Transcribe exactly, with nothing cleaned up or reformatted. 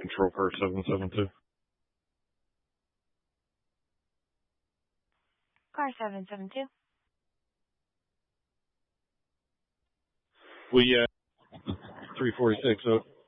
Control car seven seven two. Car seven seven two. We, uh, three forty-six, oh.